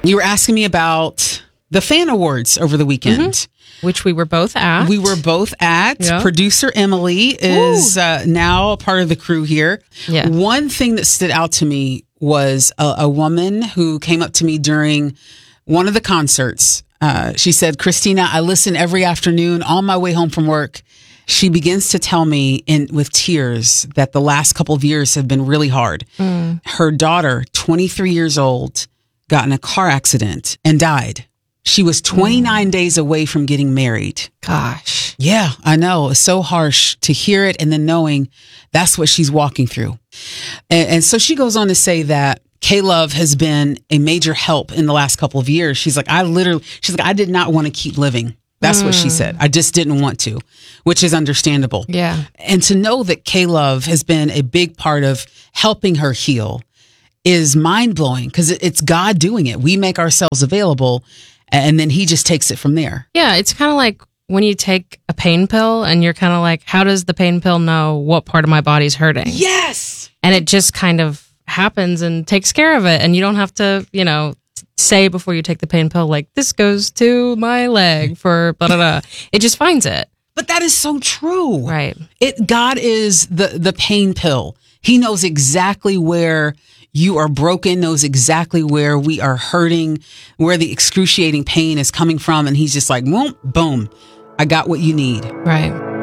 You were asking me about the fan awards over the weekend. Which we were both at. Yeah. Producer Emily is now a part of the crew here. Yeah. One thing that stood out to me was a woman who came up to me during one of the concerts. She said, Christina, I listen every afternoon on my way home from work. She begins to tell me with tears that the last couple of years have been really hard. Her daughter, 23 years old, got in a car accident and died. She was 29 days away from getting married. Gosh. Yeah, I know. It's so harsh to hear it and then knowing that's what she's walking through. And so she goes on to say that K-Love has been a major help in the last couple of years. She's like, I did not want to keep living. That's what she said. I just didn't want to, which is understandable. Yeah. And to know that K-Love has been a big part of helping her heal is mind-blowing because it's God doing it. We make ourselves available and then he just takes it from there. Yeah, it's kind of like when you take a pain pill and you're kind of like, how does the pain pill know what part of my body's hurting? Yes! And it just kind of happens and takes care of it. And you don't have to, say before you take the pain pill, like, this goes to my leg for blah, blah, blah. It just finds it. But that is so true. Right. God is the pain pill. He knows exactly where you are broken, knows exactly where we are hurting, where the excruciating pain is coming from. And he's just like, boom, I got what you need. Right.